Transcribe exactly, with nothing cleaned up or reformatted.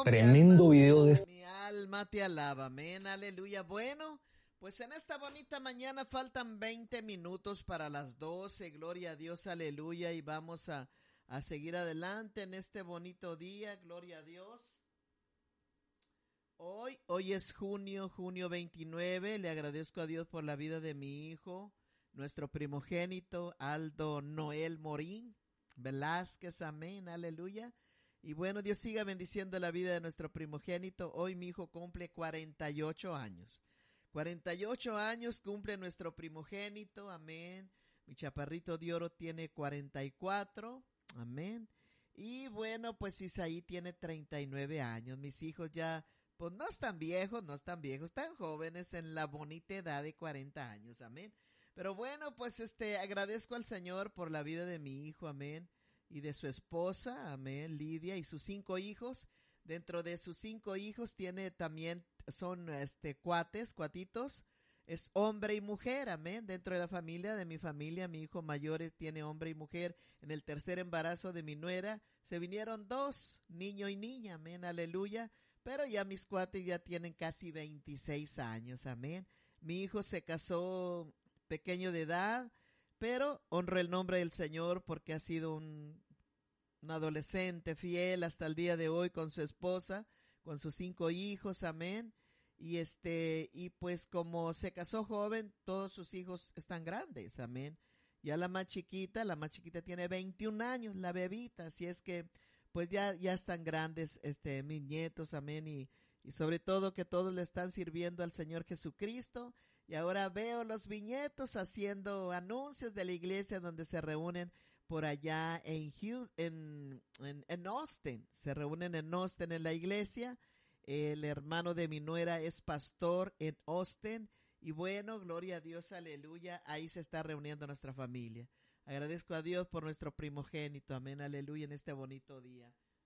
tremendo video de... Mi alma te alaba, amén, aleluya. Bueno, pues en esta bonita mañana faltan veinte minutos para las doce, gloria a Dios, aleluya, y vamos a, a seguir adelante en este bonito día, gloria a Dios. Hoy, hoy es junio, junio veintinueve, le agradezco a Dios por la vida de mi hijo, nuestro primogénito, Aldo Noel Morín Velázquez, amén, aleluya. Y bueno, Dios siga bendiciendo la vida de nuestro primogénito. Hoy mi hijo cumple cuarenta y ocho años. cuarenta y ocho años cumple nuestro primogénito, amén. Mi chaparrito de oro tiene cuarenta y cuatro, amén. Y bueno, pues Isaí tiene treinta y nueve años. Mis hijos ya, pues no están viejos, no están viejos, están jóvenes en la bonita edad de cuarenta años, amén. Pero bueno, pues este, agradezco al Señor por la vida de mi hijo, amén. Y de su esposa, amén, Lidia, y sus cinco hijos. Dentro de sus cinco hijos tiene también, son este cuates, cuatitos, es hombre y mujer, amén. Dentro de la familia, de mi familia, mi hijo mayor tiene hombre y mujer. En el tercer embarazo de mi nuera se vinieron dos, niño y niña, amén, aleluya. Pero ya mis cuates ya tienen casi veintiséis años, amén. Mi hijo se casó pequeño de edad, pero honro el nombre del Señor porque ha sido un, un adolescente fiel hasta el día de hoy con su esposa, con sus cinco hijos, amén. Y este, y pues como se casó joven, todos sus hijos están grandes, amén. Ya la más chiquita, la más chiquita tiene veintiún años, la bebita, así es que pues ya, ya están grandes este, mis nietos, amén. Y, y sobre todo que todos le están sirviendo al Señor Jesucristo. Y ahora veo los viñetos haciendo anuncios de la iglesia donde se reúnen por allá en, en, en, en Austin. Se reúnen en Austin en la iglesia. El hermano de mi nuera es pastor en Austin. Y bueno, gloria a Dios, aleluya. Ahí se está reuniendo nuestra familia. Agradezco a Dios por nuestro primogénito. Amén, aleluya, en este bonito día.